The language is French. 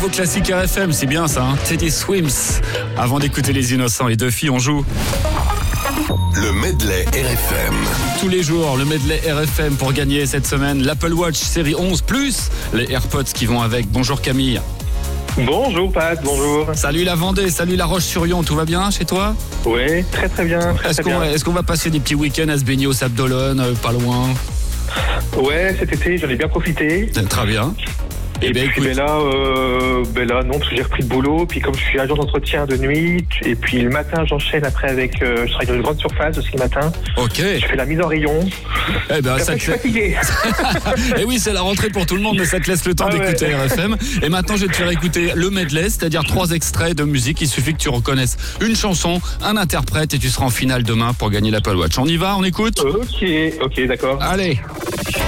nouveau classique RFM, c'est bien ça, hein. Teddy Swims. Avant d'écouter Les Innocents et Deux filles, on joue. Le medley RFM. Tous les jours, le medley RFM pour gagner cette semaine l'Apple Watch série 11 plus les AirPods qui vont avec. Bonjour Camille. Bonjour Pat, bonjour. Salut la Vendée, salut la Roche-sur-Yon, tout va bien chez toi? Oui, très bien. Est-ce qu'on va passer des petits week-ends à se baigner au Sable d'Olonne, pas loin? Ouais, cet été, j'en ai bien profité. Très bien. Et puis là, non, parce que j'ai repris le boulot. Puis comme je suis agent d'entretien de nuit, et puis le matin, j'enchaîne après avec... je travaille dans une grande surface aussi le matin. Ok. Je fais la mise en rayon. Eh ben, après, je suis fatigué. Et oui, c'est la rentrée pour tout le monde, mais ça te laisse le temps d'écouter RFM. Et maintenant, je vais te faire écouter le medley, c'est-à-dire 3 extraits de musique. Il suffit que tu reconnaisses une chanson, un interprète, et tu seras en finale demain pour gagner l'Apple Watch. On y va, on écoute? Ok, d'accord. Allez.